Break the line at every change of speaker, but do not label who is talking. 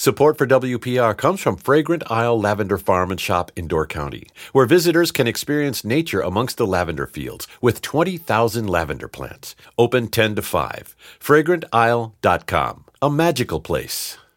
Support for WPR comes from Fragrant Isle Lavender Farm and Shop in Door County, where visitors can experience nature amongst the lavender fields with 20,000 lavender plants. Open 10 to 5. FragrantIsle.com. A magical place.